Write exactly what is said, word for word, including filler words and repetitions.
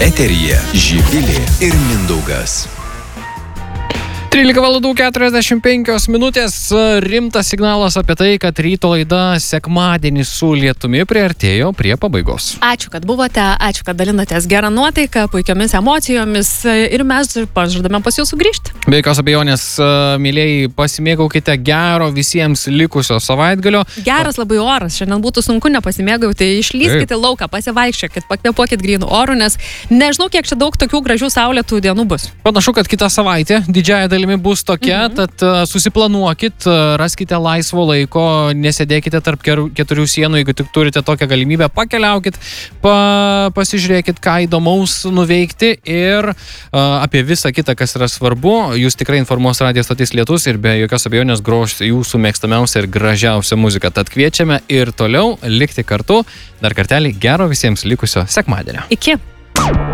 Eteryje Živilė ir Mindaugas. trylika valandų keturiasdešimt penkios minutės. Rimtas signalas apie tai, kad ryto laida sekmadienį su lietumi priartėjo prie pabaigos. Ačiū, kad buvote, ačiū, kad dalinatės gerą nuotaiką, puikiomis emocijomis ir mes pažadame pas jūs sugrįžti. Be jokios abejonės, mėlėjai, pasimėgaukite gero visiems likusio savaitgalio. Geras labai oras, šiandien būtų sunku nepasimėgauti, išlyskite lauką, pasivaikščiokit, pakvėpuokit grynų orų, nes nežinau, kiek čia daug tokių gražių saulėtų dienų bus. Panašu, kad kitą savaitę didžiąją dalimi bus tokia, mhm. tad uh, susiplanuokit, uh, raskite laisvo laiko, nesėdėkite tarp keturių sienų, jeigu tik turite tokią galimybę, pakeliaukit, pa, pasižiūrėkit, ką įdomaus nuveikti ir uh, apie visą kitą, kas yra svarbu, jūs tikrai informuos Radijo stotis Lietus ir be jokios abejonės groš jūsų mėgstamiausia ir gražiausia muzika. Tad kviečiame ir toliau likti kartu. Dar kartelį gero visiems likusio sekmadienio. Iki.